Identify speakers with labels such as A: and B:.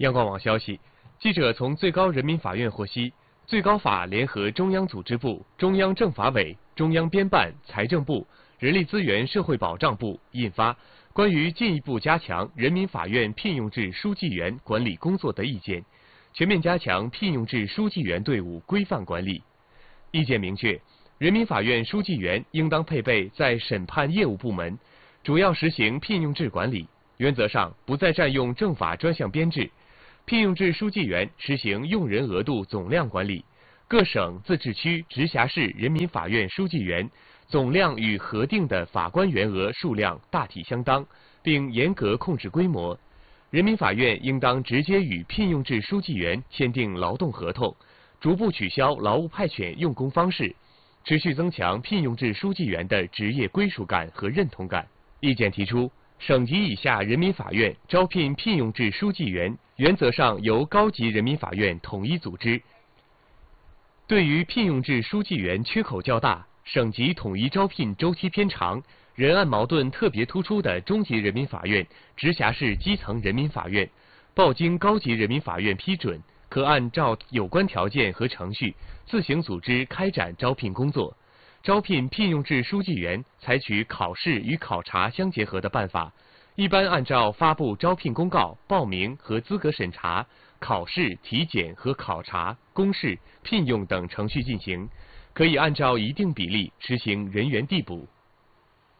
A: 央广网消息，记者从最高人民法院获悉，最高法联合中央组织部、中央政法委、中央编办、财政部、人力资源社会保障部印发《关于进一步加强人民法院聘用制书记员管理工作的意见》，全面加强聘用制书记员队伍规范管理。意见明确，人民法院书记员应当配备在审判业务部门，主要实行聘用制管理，原则上不再占用政法专项编制。聘用制书记员实行用人额度总量管理，各省、自治区、直辖市人民法院书记员总量与核定的法官员额数量大体相当，并严格控制规模。人民法院应当直接与聘用制书记员签订劳动合同，逐步取消劳务派遣用工方式，持续增强聘用制书记员的职业归属感和认同感。意见提出，省级以下人民法院招聘聘用制书记员，原则上由高级人民法院统一组织。对于聘用制书记员缺口较大、省级统一招聘周期偏长、人案矛盾特别突出的中级人民法院、直辖市基层人民法院，报经高级人民法院批准，可按照有关条件和程序自行组织开展招聘工作。招聘聘用制书记员采取考试与考察相结合的办法，一般按照发布招聘公告、报名和资格审查、考试、体检和考察、公示、聘用等程序进行，可以按照一定比例实行人员递补。